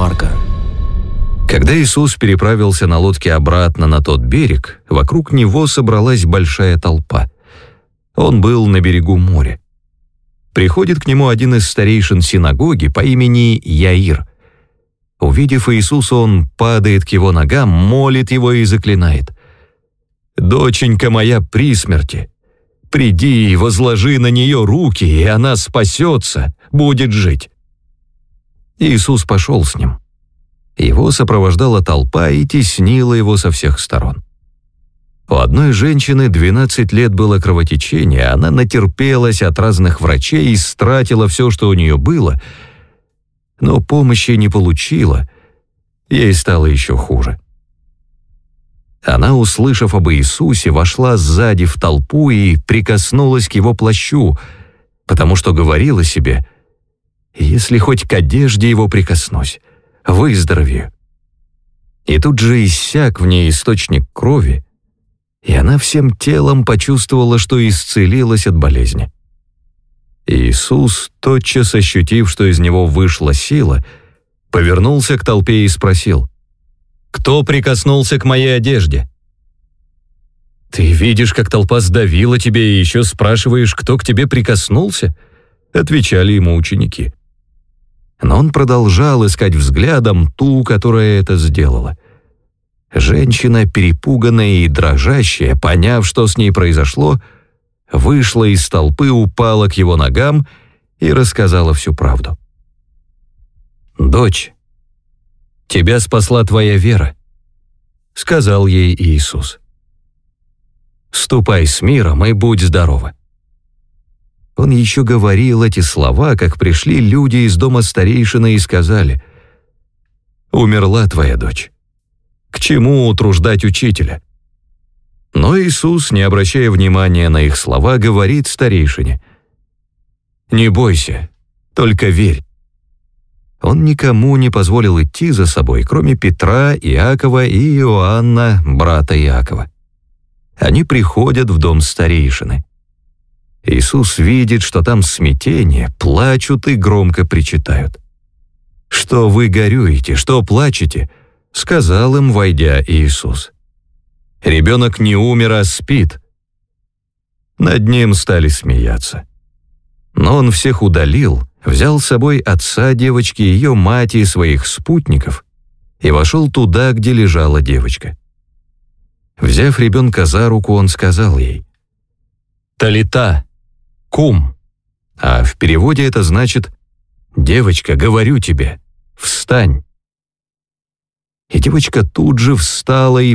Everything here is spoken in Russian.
Марка. Когда Иисус переправился на лодке обратно на тот берег, вокруг него собралась большая толпа. Он был на берегу моря. Приходит к нему один из старейшин синагоги по имени Яир. Увидев Иисуса, он падает к его ногам, молит его и заклинает: «Доченька моя при смерти, приди и возложи на нее руки, и она спасется, будет жить». Иисус пошел с ним. Его сопровождала толпа и теснила его со всех сторон. У одной женщины 12 лет было кровотечение, она натерпелась от разных врачей и истратила все, что у нее было, но помощи не получила, ей стало еще хуже. Она, услышав об Иисусе, вошла сзади в толпу и прикоснулась к его плащу, потому что говорила себе: «Если хоть к одежде его прикоснусь, выздоровею». И тут же иссяк в ней источник крови, и она всем телом почувствовала, что исцелилась от болезни. Иисус, тотчас ощутив, что из него вышла сила, повернулся к толпе и спросил: «Кто прикоснулся к моей одежде?» «Ты видишь, как толпа сдавила тебя, и еще спрашиваешь, кто к тебе прикоснулся?» — отвечали ему ученики. Но он продолжал искать взглядом ту, которая это сделала. Женщина, перепуганная и дрожащая, поняв, что с ней произошло, вышла из толпы, упала к его ногам и рассказала всю правду. «Дочь, тебя спасла твоя вера», — сказал ей Иисус. «Ступай с миром и будь здорова». Он еще говорил эти слова, как пришли люди из дома старейшины и сказали: «Умерла твоя дочь. К чему утруждать учителя?» Но Иисус, не обращая внимания на их слова, говорит старейшине: «Не бойся, только верь». Он никому не позволил идти за собой, кроме Петра, Иакова и Иоанна, брата Иакова. Они приходят в дом старейшины. Иисус видит, что там смятение, плачут и громко причитают. «Что вы горюете, что плачете?» — сказал им, войдя, Иисус. «Ребенок не умер, а спит». Над ним стали смеяться. Но он всех удалил, взял с собой отца девочки, ее мать и своих спутников и вошел туда, где лежала девочка. Взяв ребенка за руку, он сказал ей: «Талита кум», а в переводе это значит: «Девочка, говорю тебе, встань». И девочка тут же встала и